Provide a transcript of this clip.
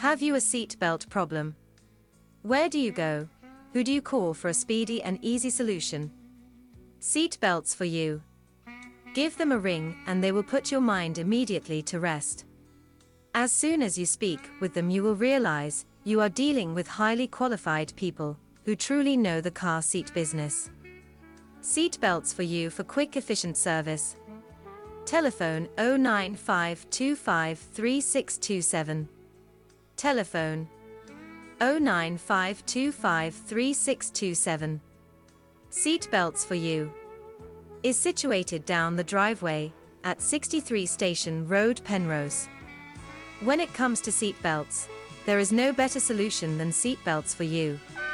Have you a seat belt problem? Where do you go? Who do you call for a speedy and easy solution? Seat belts for you. Give them a ring and they will put your mind immediately to rest. As soon as you speak with them, you will realize you are dealing with highly qualified people who truly know the car seat business. Seat belts for you for quick, efficient service. Telephone 095253627. Telephone 095253627. Seat belts for you is situated down the driveway at 63 Station Road, Penrose. When it comes to seat belts, there is no better solution than seat belts for you.